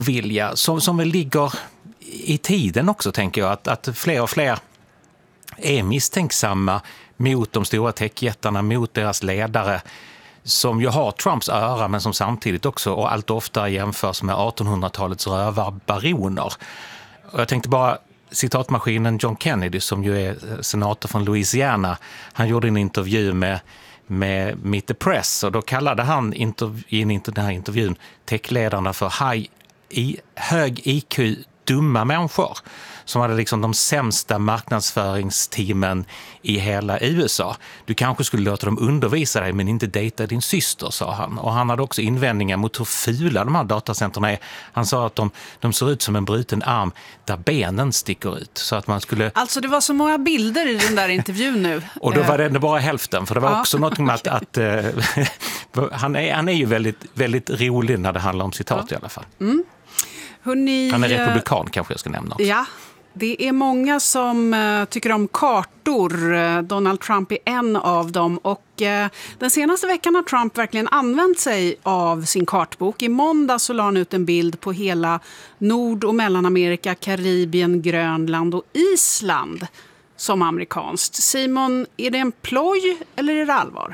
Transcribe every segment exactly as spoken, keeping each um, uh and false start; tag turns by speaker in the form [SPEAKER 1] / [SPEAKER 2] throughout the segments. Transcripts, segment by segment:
[SPEAKER 1] vilja som, som väl ligger i tiden också, tänker jag. Att, att fler och fler är misstänksamma mot de stora techjättarna, mot deras ledare, som ju har Trumps öra men som samtidigt också och allt oftare jämförs med artonhundratalets rövarbaroner. Och jag tänkte bara, citatmaskinen John Kennedy, som ju är senator från Louisiana, han gjorde en intervju med, med Meet the Press, och då kallade han interv- i den här intervjun techledarna för high, i, hög I Q dumma människor som hade liksom de sämsta marknadsföringsteamen i hela U S A. Du kanske skulle låta dem undervisa dig men inte dejta din syster, sa han. Och han hade också invändningar mot hur fula de här datacenterna är. Han sa att de, de ser ut som en bruten arm där benen sticker ut. Så att man skulle...
[SPEAKER 2] Alltså det var så många bilder i den där intervjun nu.
[SPEAKER 1] Och då var det ändå bara hälften, för det var
[SPEAKER 2] ja,
[SPEAKER 1] också något med
[SPEAKER 2] okay.
[SPEAKER 1] att, att han, är, han är ju väldigt, väldigt rolig när det handlar om citat ja. i alla fall.
[SPEAKER 2] Mm. Hörrni,
[SPEAKER 1] han är republikan kanske jag ska nämna också.
[SPEAKER 2] Ja, det är många som uh, tycker om kartor. Uh, Donald Trump är en av dem. Och uh, den senaste veckan har Trump verkligen använt sig av sin kartbok. I måndag så la han ut en bild på hela Nord- och Mellanamerika, Karibien, Grönland och Island som amerikanskt. Simon, är det en ploj eller är det allvar?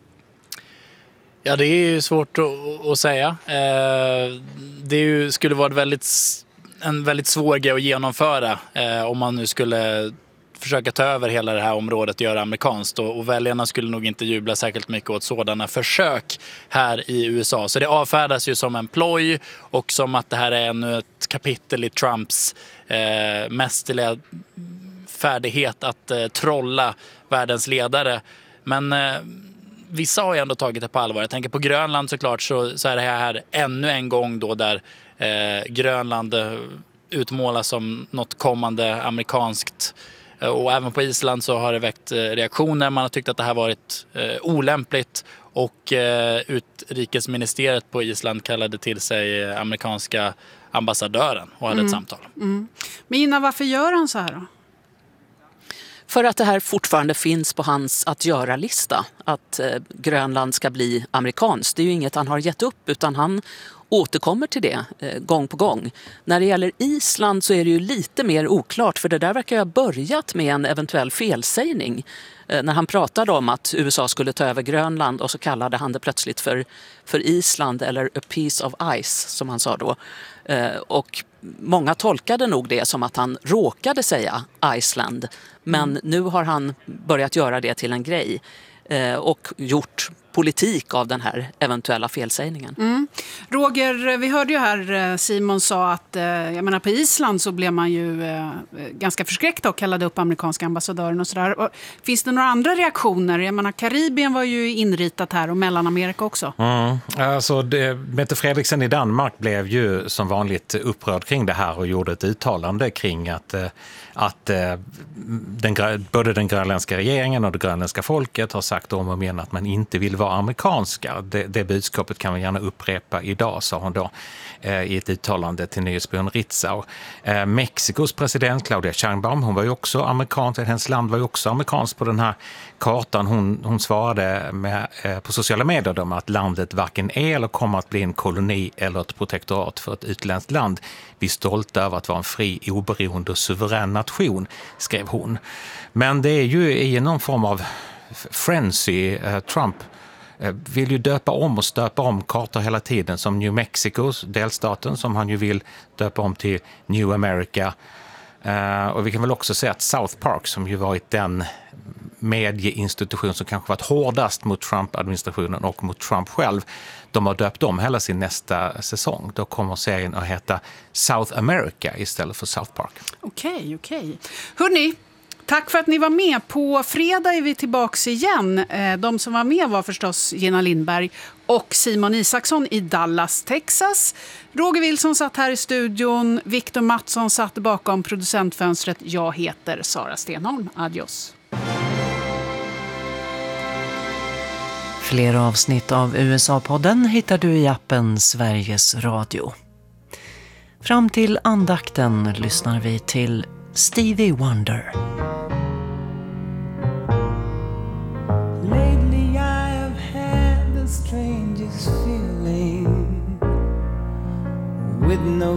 [SPEAKER 3] Ja, det är ju svårt att, att säga. Eh, det är ju, skulle vara ett väldigt, en väldigt svår grej att genomföra eh, om man nu skulle försöka ta över hela det här området och göra amerikanskt. Och, och väljarna skulle nog inte jubla särskilt mycket åt sådana försök här i U S A. Så det avfärdas ju som en ploj och som att det här är ännu ett kapitel i Trumps eh, mästerliga färdighet att eh, trolla världens ledare. Men... Eh, Vissa har ju ändå tagit det på allvar. Jag tänker på Grönland såklart, så, så är det här ännu en gång då där eh, Grönland utmålas som något kommande amerikanskt. Och även på Island så har det väckt reaktioner. Man har tyckt att det här varit eh, olämpligt och eh, utrikesministeriet på Island kallade till sig amerikanska ambassadören och hade mm. ett samtal.
[SPEAKER 2] Mm. Men Ina, varför gör han så här då?
[SPEAKER 4] För att det här fortfarande finns på hans att göra-lista. Att eh, Grönland ska bli amerikanskt. Det är ju inget han har gett upp, utan han återkommer till det eh, gång på gång. När det gäller Island så är det ju lite mer oklart, för det där verkar ha börjat med en eventuell felsägning. Eh, när han pratade om att U S A skulle ta över Grönland och så kallade han det plötsligt för, för Island eller a piece of ice som han sa då. Eh, och många tolkade nog det som att han råkade säga Iceland. Men mm. nu har han börjat göra det till en grej eh, och gjort politik av den här eventuella felsägningen.
[SPEAKER 2] Mm. Roger, vi hörde ju här Simon sa att eh, jag menar, på Island så blev man ju eh, ganska förskräckta och kallade upp amerikanska ambassadören och sådär. Och finns det några andra reaktioner? Jag menar, Karibien var ju inritat här och Mellanamerika också. Mm.
[SPEAKER 1] Alltså, det, Mette Frederiksen i Danmark blev ju som vanligt upprörd kring det här och gjorde ett uttalande kring att, att den, både den grönländska regeringen och det grönländska folket har sagt om och men att man inte vill vara amerikanska. Det, det budskapet kan man gärna upprepa idag, sa hon då eh, i ett uttalande till nyhetsbyrån Ritzau. Eh, Mexikos president Claudia Sheinbaum, hon var ju också amerikansk, hennes land var ju också amerikanskt på den här kartan. Hon, hon svarade med, eh, på sociala medier då, att landet varken är eller kommer att bli en koloni eller ett protektorat för ett utländskt land. Vi är stolta över att vara en fri, oberoende och suverän nation, skrev hon. Men det är ju i någon form av frenzy. eh, Trump vill ju döpa om och stöpa om kartor hela tiden, som New Mexicos delstaten som han ju vill döpa om till New America. Uh, och vi kan väl också säga att South Park, som ju varit den medieinstitution som kanske varit hårdast mot Trump-administrationen och mot Trump själv, de har döpt om hela sin nästa säsong. Då kommer serien att heta South America istället för South Park.
[SPEAKER 2] Okej, okay, okej. Okay. Hörrni, tack för att ni var med. På fredag är vi tillbaka igen. De som var med var förstås Gina Lindberg och Simon Isaksson i Dallas, Texas. Roger Wilson satt här i studion. Victor Mattsson satt bakom producentfönstret. Jag heter Sara Stenholm. Adios.
[SPEAKER 5] Fler avsnitt av U S A-podden hittar du i appen Sveriges Radio. Fram till andakten lyssnar vi till Stevie Wonder.
[SPEAKER 6] Lately I have had the strangest feeling. with no